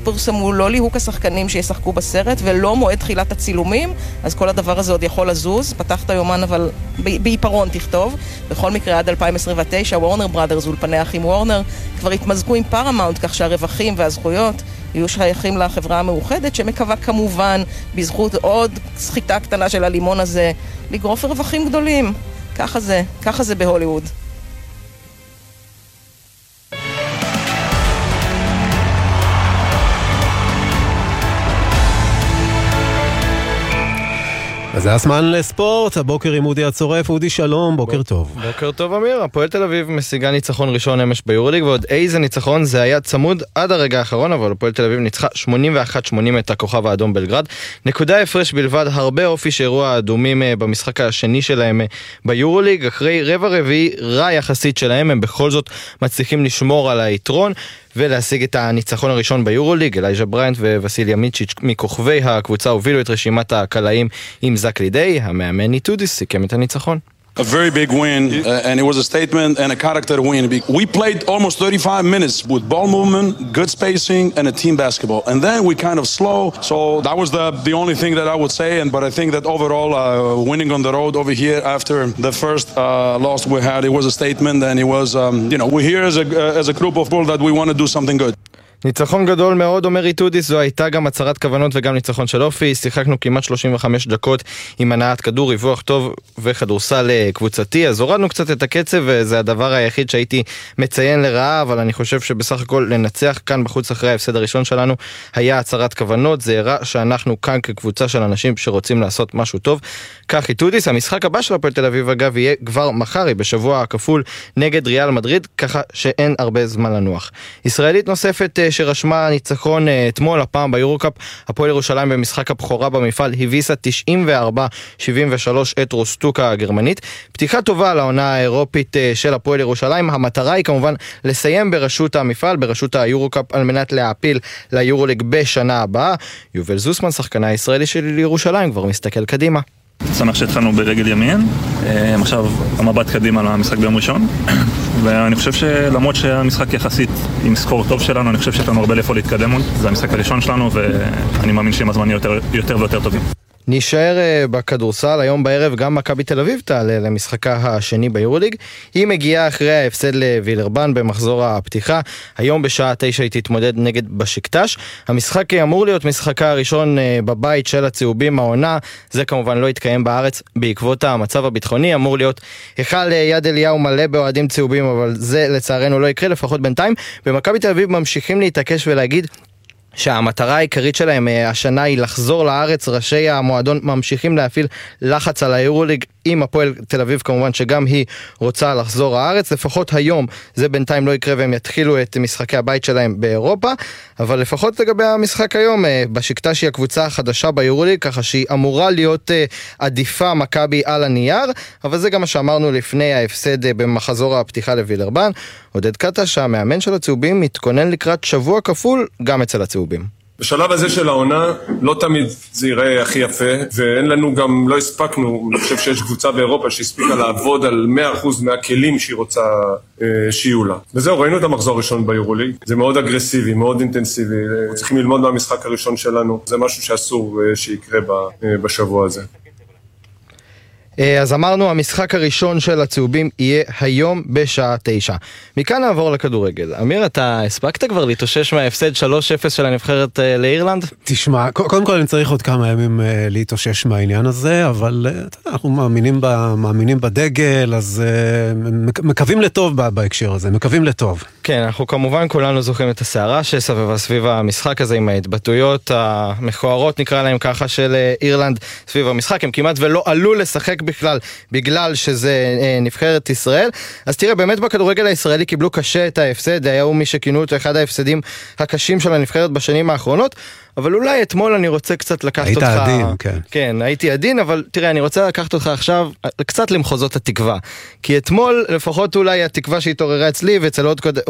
פורסמו לא ליהוק השחקנים שישחקו בסרט ולא מועד תחילת הצילומים, אז כל הדבר הזה עוד יכול לזוז. פתחת יומן אבל בעיפרון תכתוב. בכל מקרה עד 2029 וורנר בראדרס אולפני אחים וורנר כבר התמזגו עם פרמאונט, כך שהרווחים והזכויות יהיו שייכים לחברה המאוחדת, שמקווה כמובן בזכות עוד סחיטה קטנה של הלימון הזה לגרוף רווחים גדולים. ככה זה בהוליווד. אז זה הזמן לספורט, הבוקר עם אודי הצורף. אודי שלום, בוקר טוב. בוקר טוב אמיר, הפועל תל אביב משיגה ניצחון ראשון אמש ביורוליג, ועוד איזה ניצחון, זה היה צמוד עד הרגע האחרון, אבל הפועל תל אביב ניצחה 81-80 את הכוכב האדום בלגרד. נקודה הפרש בלבד, הרבה אופי שהראו האדומים במשחק השני שלהם ביורוליג, אחרי רבע רביעי רע יחסית שלהם, הם בכל זאת מצליחים לשמור על היתרון, ולהשיג את הניצחון הראשון ביורוליג. אלייז'ה בריינט ווסיליה מיצ'יץ' מכוכבי הקבוצה הובילו את רשימת הקלעים עם זק לידי. המאמן ניטודיס סיכם את הניצחון. A very big win, and it was a statement and a character win. We played almost 35 minutes with ball movement, good spacing, and a team basketball. And then we kind of slow, so that was the only thing that I would say. But I think that overall, winning on the road over here after the first loss we had, it was a statement, and it was, we're here as a group of people that we want to do something good. ניצחון גדול מאוד, אומר איטודיס, זו הייתה גם הצהרת כוונות וגם ניצחון של אופי. שיחקנו כמעט 35 דקות עם הנעת כדור, ריווח טוב וכדורסל קבוצתי, אז הורדנו קצת את הקצב, וזה הדבר היחיד שהייתי מציין לרעה, אבל אני חושב שבסך הכל לנצח כאן בחוץ אחרי ההפסד הראשון שלנו היה הצהרת כוונות. זה הראה שאנחנו כאן כקבוצה של אנשים שרוצים לעשות משהו טוב. כך איטודיס. המשחק הבא של הפועל תל אביב אגב יהיה כבר מחר, בשבוע הכפול נגד ריאל מדריד, ככה שאין הרבה זמן לנוח. ישראלית נוספת שרשמה ניצחון אתמול, הפעם ביורוקאפ, הפועל ירושלים במשחק הבכורה במפעל הביסה 94-73 את רוסטוקה הגרמנית. פתיחה טובה לעונה האירופית של הפועל ירושלים. המטרה היא כמובן לסיים בראשות המפעל, בראשות היורוקאפ, על מנת להעפיל ליורוליג בשנה הבאה. יובל זוסמן, שחקנה הישראלי של ירושלים, כבר מסתכל קדימה. שמח שהתחלנו ברגל ימין, עכשיו המבט קדימה למשחק ביום ראשון, ואני חושב שלמרות שהמשחק יחסית עם סקור טוב שלנו, אני חושב שיש לנו הרבה לאיפה להתקדם. זה המשחק הראשון שלנו, ואני מאמין שעם הזמן יותר ויותר טובים. נשאר בכדורסל, היום בערב גם מכבי תל אביב תעלה למשחקה השני ביורוליג. היא מגיעה אחרי ההפסד לווילרבן במחזור הפתיחה. היום בשעה 9 היא תתמודד נגד בשקטש. המשחק אמור להיות משחקה הראשון בבית של הצהובים העונה. זה כמובן לא יתקיים בארץ בעקבות המצב הביטחוני. אמור להיות היכל יד אליהו מלא באוהדים צהובים, אבל זה לצערנו לא יקרה, לפחות בינתיים. במכבי תל אביב ממשיכים להתעקש ולהגיד שהמטרה העיקרית שלהם השנה היא לחזור לארץ. ראשי המועדון ממשיכים להפעיל לחץ על היורוליג עם הפועל תל אביב, כמובן שגם היא רוצה לחזור לארץ. לפחות היום זה בינתיים לא יקרה והם יתחילו את משחקי הבית שלהם באירופה, אבל לפחות לגבי המשחק היום, בשקטש היא הקבוצה החדשה ביורוליג, ככה שהיא אמורה להיות עדיפה מכבי על הנייר, אבל זה גם מה שאמרנו לפני ההפסד במחזור הפתיחה לווילרבן. עודד קטש, המאמן של הצהובים, מתכונן לקראת שבוע כפול גם אצל הצהובים. בשלב הזה של העונה, לא תמיד זה ייראה הכי יפה, ואין לנו גם, לא הספקנו, אני חושב שיש קבוצה באירופה שהספיקה לעבוד על 100% מהכלים שהיא רוצה שיהיו לה. וזהו, ראינו את המחזור הראשון ביורוליג, זה מאוד אגרסיבי, מאוד אינטנסיבי, צריכים ללמוד מהמשחק הראשון שלנו, זה משהו שאסור שיקרה בשבוע הזה. אז אמרנו, המשחק הראשון של הצהובים יהיה היום בשעה 9. מכאן נעבור לכדורגל. אמיר, אתה הספקת כבר להתאושש מההפסד 3-0 של הנבחרת לאירלנד? תשמע, קודם כל אני צריך עוד כמה ימים להתאושש מהעניין הזה, אבל אנחנו מאמינים בדגל, אז מקווים לטוב בהקשר הזה, מקווים לטוב. כן, אנחנו כמובן כולנו זוכרים את הסערה שסבבה סביב המשחק הזה, עם ההתבטאויות המכוערות, נקרא להם ככה, של אירלנד סביב המשחק. הם כמעט ולא עלו לשחק בכלל, בגלל שזה נבחרת ישראל. אז תראה, באמת בכדורגל הישראלי קיבלו קשה את ההפסד, היו מי שכינו אותו אחד ההפסדים הקשים של הנבחרת בשנים האחרונות, אבל אולי אתמול אני רוצה קצת לקחת אותך... היית עדין, כן. כן, הייתי עדין, אבל תראה, אני רוצה לקחת אותך עכשיו קצת למחוזות התקווה. כי אתמול, לפחות אולי התקווה שהתעוררה אצלי ואצל עוד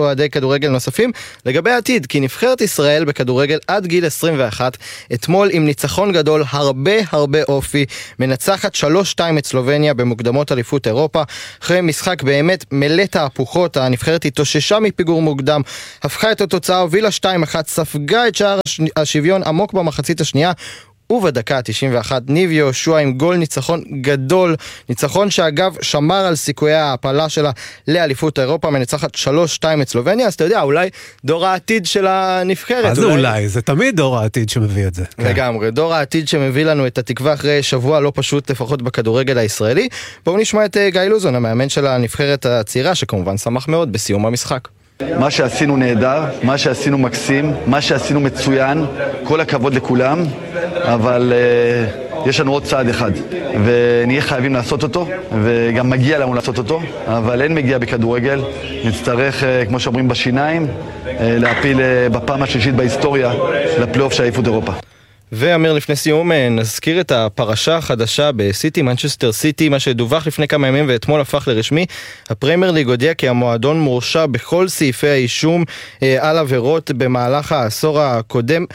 אוהדי כדורגל נוספים לגבי העתיד, כי נבחרת ישראל בכדורגל עד גיל 21, אתמול עם ניצחון גדול, הרבה אופי, מנצחת 3-2 את סלובניה במוקדמות אליפות אירופה, אחרי משחק באמת מלא תהפוכות, הנבחרת התאוששה מפיגור מוקדם, הפכה את התוצאה, הובילה 2-1, ספגה את שער השוויון עמוק במחצית השנייה, ובדקה 91 ניב יהושע עם גול ניצחון גדול, ניצחון שאגב שמר על סיכויי ההפלה שלה לאליפות אירופה, מנצחת 3-2 את סלובניה, אז אתה יודע, אולי דור העתיד של הנבחרת. אז אולי, זה תמיד דור העתיד שמביא את זה. לגמרי, דור העתיד שמביא לנו את התקווה אחרי שבוע לא פשוט, לפחות בכדורגל הישראלי. בואו נשמע את גיא לוזון, המאמן של הנבחרת הצעירה, שכמובן שמח מאוד בסיום המשחק. מה שעשינו נהדר, מה שעשינו מקסים, מה שעשינו מצוין, כל הכבוד לכולם, אבל יש לנו עוד צעד אחד, ונהיה חייבים לעשות אותו, וגם מגיע לנו לעשות אותו, אבל אין מגיע בכדורגל, נצטרך, כמו שאומרים בשיניים, להפיל בפעם השלישית בהיסטוריה לפלייאוף של אליפות אירופה. ואמיר, לפני סיום נזכיר את הפרשה החדשה בסיטי, מנצ'סטר סיטי, מה שדווח לפני כמה ימים ואתמול הפך לרשמי. הפרמייר ליג הודיע כי המועדון מורשע בכל סעיפי האישום על עבירות במהלך העשור הקודם,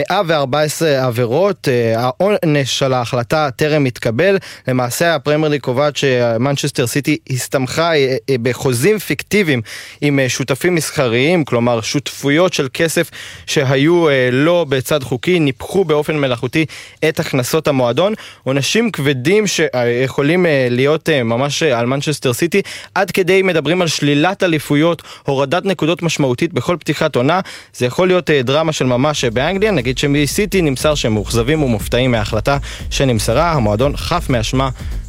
114 עבירות, העונש של ההחלטה טרם התקבל. למעשה הפרמייר ליג קובעת שמנצ'סטר סיטי הסתמכה בחוזים פיקטיביים עם שותפים מסחריים, כלומר שותפויות של כסף שהיו לא בצד חוקי, ניפחו באופן מלאכותי את הכנסות המועדון, עונשים כבדים שיכולים להיות ממש על מנצ'סטר סיטי, עד כדי מדברים על שלילת אליפויות, הורדת נקודות משמעותית בכל פתיחת עונה. זה יכול להיות דרמה של ממש באנגליה. נגיד שמסיטי נמסר שהם מאוכזבים ומופתעים מההחלטה שנמסרה, המועדון חף מאשמה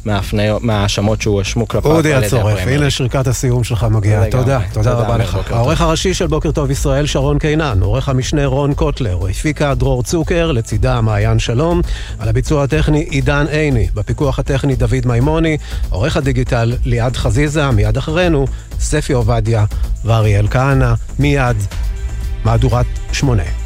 מהאשמות שהוא אשמו כלפיו. אודי הצורף, הנה שריקת הסיום שלך מגיעה. תודה רבה לך. העורך הראשי של בוקר טוב ישראל שרון קינן, עורך המשנה רון קוטלר, הפיקה דרור צוקר, לצידה מעיין שלום, על הביצוע הטכני עידן עיני, בפיקוח הטכני דוד מימוני, עורך הדיגיטל ליעד חזיזה, מיד אחרינו ספי עובדיה ואריאל כהנא, מיד מהדורת 8.